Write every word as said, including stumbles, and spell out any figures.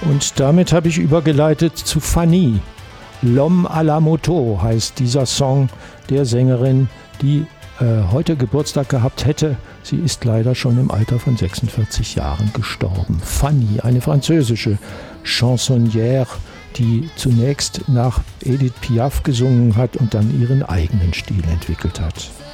Und damit habe ich übergeleitet zu Fanny. L'homme à la moto heißt dieser Song der Sängerin, die äh, heute Geburtstag gehabt hätte. Sie ist leider schon im Alter von sechsundvierzig Jahren gestorben. Fanny, eine französische Chansonnière, die zunächst nach Edith Piaf gesungen hat und dann ihren eigenen Stil entwickelt hat.